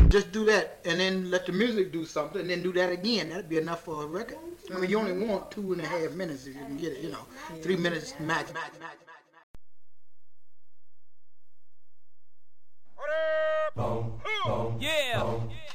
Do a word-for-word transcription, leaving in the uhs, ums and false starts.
just do that, and then let the music do something, and then do that again. That'd be enough for a record. I mean, you only want two and a half minutes if you can get it. You know, three minutes max. max, max, max. Yeah.